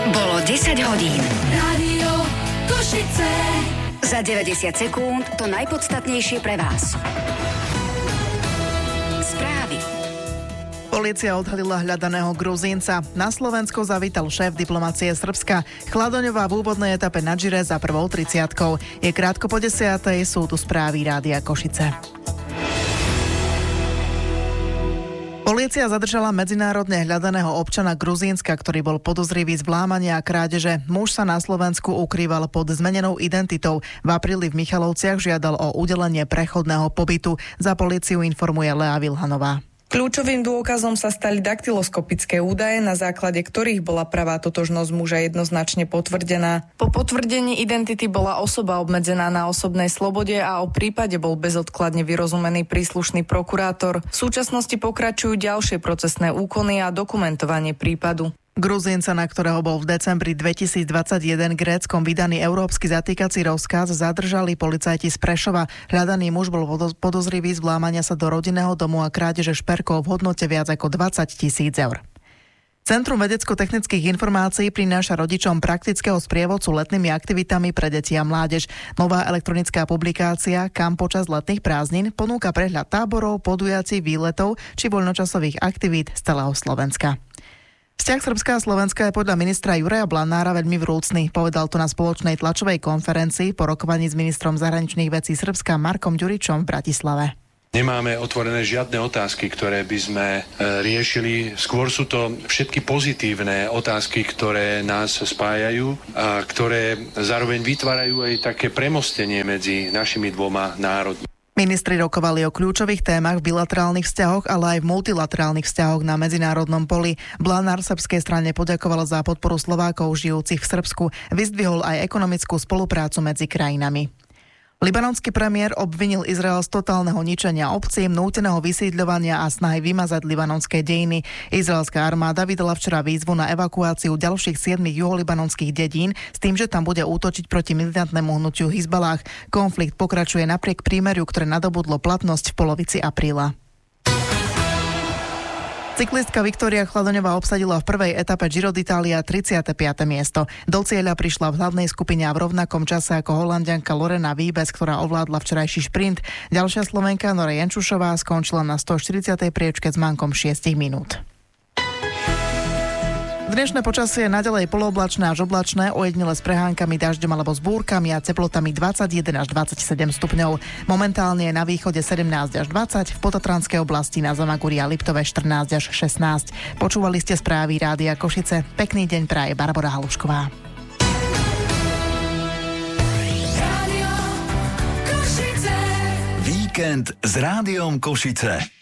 Bolo 10 hodín. Rádio Košice. Za 90 sekúnd to najpodstatnejšie pre vás. Správy. Polícia odhalila hľadaného Gruzínca. Na Slovensko zavítal šéf diplomacie Srbska. Chladoňová v úvodnej etape na Džire za prvou 30-kou. Je krátko po 10:00, sú tu správy Rádia Košice. Polícia zadržala medzinárodne hľadaného občana Gruzínska, ktorý bol podozrivý z vlámania a krádeže. Muž sa na Slovensku ukrýval pod zmenenou identitou. V apríli v Michalovciach žiadal o udelenie prechodného pobytu. Za políciu informuje Lea Vilhanová. Kľúčovým dôkazom sa stali daktyloskopické údaje, na základe ktorých bola pravá totožnosť muža jednoznačne potvrdená. Po potvrdení identity bola osoba obmedzená na osobnej slobode a o prípade bol bezodkladne vyrozumený príslušný prokurátor. V súčasnosti pokračujú ďalšie procesné úkony a dokumentovanie prípadu. Gruzínca, na ktorého bol v decembri 2021 Gréckom vydaný európsky zatýkací rozkaz, zadržali policajti z Prešova. Hľadaný muž bol podozrivý z vlámania sa do rodinného domu a krádeže šperkov v hodnote viac ako 20 000 eur. Centrum vedecko-technických informácií prináša rodičom praktického sprievodcu letnými aktivitami pre deti a mládež. Nová elektronická publikácia Kam počas letných prázdnin ponúka prehľad táborov, podujatí, výletov či voľnočasových aktivít z celého Slovenska. Vzťah Srbska a Slovenska je podľa ministra Juraja Blanára veľmi vrúcny. Povedal to na spoločnej tlačovej konferencii po rokovaní s ministrom zahraničných vecí Srbska Markom Ďuričom v Bratislave. Nemáme otvorené žiadne otázky, ktoré by sme riešili. Skôr sú to všetky pozitívne otázky, ktoré nás spájajú a ktoré zároveň vytvárajú aj také premostenie medzi našimi dvoma národmi. Ministri rokovali o kľúčových témach v bilaterálnych vzťahoch, ale aj v multilaterálnych vzťahoch na medzinárodnom poli. Blanár srbskej strane poďakoval za podporu Slovákov žijúcich v Srbsku. Vyzdvihol aj ekonomickú spoluprácu medzi krajinami. Libanonský premiér obvinil Izrael z totálneho ničenia obcí, núteného vysídľovania a snahy vymazať libanonské dejiny. Izraelská armáda vydala včera výzvu na evakuáciu ďalších 7 juholibanonských dedín s tým, že tam bude útočiť proti militantnému hnutiu Hizbalách. Konflikt pokračuje napriek prímeriu, ktoré nadobudlo platnosť v polovici apríla. Cyklistka Viktória Chladoňová obsadila v prvej etape Giro d'Italia 35. miesto. Do cieľa prišla v hlavnej skupine a v rovnakom čase ako Holanďanka Lorena Wiebes, ktorá ovládla včerajší šprint. Ďalšia Slovenka Nora Jenčušová skončila na 140. priečke s mankom 6 minút. Dnešné počasie je naďalej polooblačné až oblačné, ojedinele s prehánkami, dažďom alebo s búrkami a teplotami 21 až 27 stupňov. Momentálne je na východe 17 až 20, v Potatranskej oblasti na Zamaguri a Liptove 14 až 16. Počúvali ste správy Rádia Košice. Pekný deň praje Barbora Halušková. Víkend s Rádiom Košice.